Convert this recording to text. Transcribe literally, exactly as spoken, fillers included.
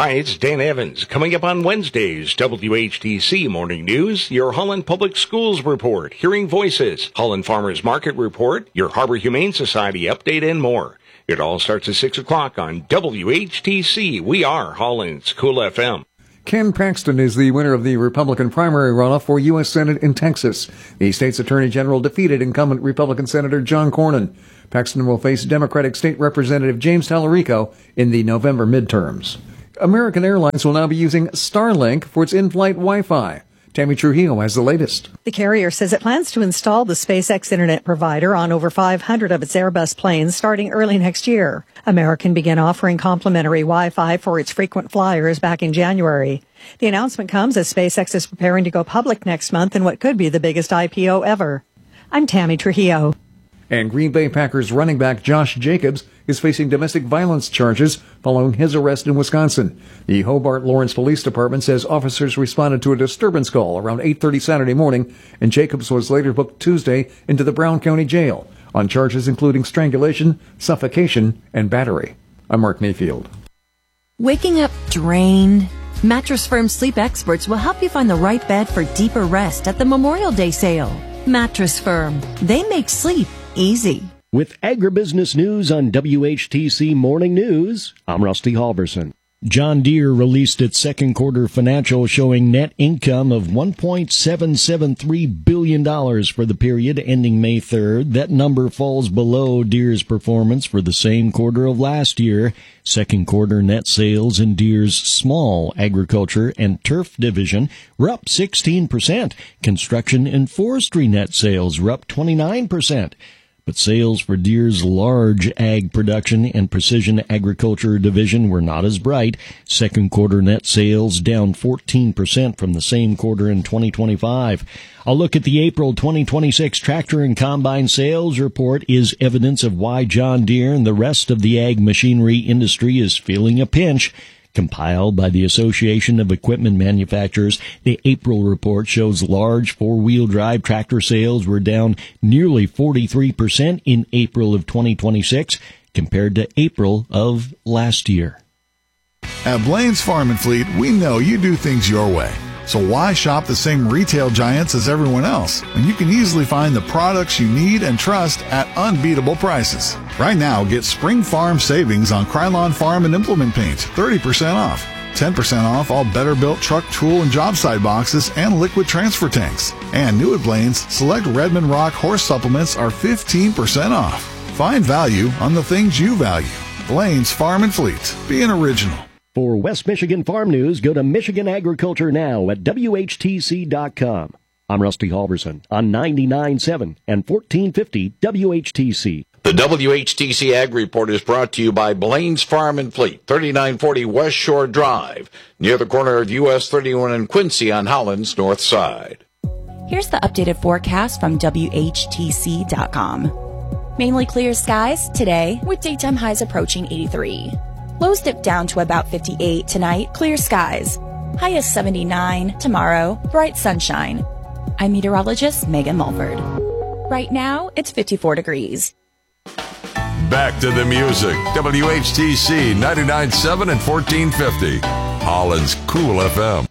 Hi, it's Dan Evans. Coming up on Wednesday's W H T C Morning News, your Holland Public Schools report, Hearing Voices, Holland Farmers Market report, your Harbor Humane Society update, and more. It all starts at six o'clock on W H T C. We are Holland's Cool F M. Ken Paxton is the winner of the Republican primary runoff for U S Senate in Texas. The state's Attorney General defeated incumbent Republican Senator John Cornyn. Paxton will face Democratic State Representative James Tallarico in the November midterms. American Airlines will now be using Starlink for its in-flight Wi-Fi. Tammy Trujillo has the latest. The carrier says it plans to install the SpaceX internet provider on over five hundred of its Airbus planes starting early next year. American began offering complimentary Wi-Fi for its frequent flyers back in January. The announcement comes as SpaceX is preparing to go public next month in what could be the biggest I P O ever. I'm Tammy Trujillo. And Green Bay Packers running back Josh Jacobs is facing domestic violence charges following his arrest in Wisconsin. The Hobart Lawrence Police Department says officers responded to a disturbance call around eight thirty Saturday morning, and Jacobs was later booked Tuesday into the Brown County Jail on charges including strangulation, suffocation, and battery. I'm Mark Mayfield. Waking up drained? Mattress Firm sleep experts will help you find the right bed for deeper rest at the Memorial Day sale. Mattress Firm. They make sleep easy. With agribusiness news on W H T C Morning News, I'm Rusty Halverson. John Deere released its second quarter financial showing net income of one point seven seven three billion dollars for the period ending May third. That number falls below Deere's performance for the same quarter of last year. Second quarter net sales in Deere's small agriculture and turf division were up sixteen percent. Construction and forestry net sales were up twenty-nine percent. But sales for Deere's large ag production and precision agriculture division were not as bright. Second quarter net sales down fourteen percent from the same quarter in twenty twenty-five. A look at the April twenty twenty-six tractor and combine sales report is evidence of why John Deere and the rest of the ag machinery industry is feeling a pinch. Compiled by the Association of Equipment Manufacturers, the April report shows large four-wheel drive tractor sales were down nearly forty-three percent in April of twenty twenty-six compared to April of last year. At Blaine's Farm and Fleet, we know you do things your way. So why shop the same retail giants as everyone else when you can easily find the products you need and trust at unbeatable prices? Right now, get Spring Farm savings on Krylon Farm and Implement Paint, thirty percent off. ten percent off all better-built truck, tool, and job site boxes and liquid transfer tanks. And new at Blaine's, select Redmond Rock horse supplements are fifteen percent off. Find value on the things you value. Blaine's Farm and Fleet. Be an original. For West Michigan Farm News, go to Michigan Agriculture Now at W H T C dot com. I'm Rusty Halverson on ninety-nine point seven and fourteen fifty W H T C. The W H T C Ag Report is brought to you by Blaine's Farm and Fleet, thirty-nine forty West Shore Drive, near the corner of U S thirty-one and Quincy on Holland's north side. Here's the updated forecast from W H T C dot com. Mainly clear skies today, with daytime highs approaching eighty-three. Lows dip down to about fifty-eight tonight, clear skies. High is seventy-nine tomorrow, bright sunshine. I'm meteorologist Megan Mulford. Right now, it's fifty-four degrees. Back to the music. W H T C ninety-nine point seven and fourteen fifty. Holland's Cool F M.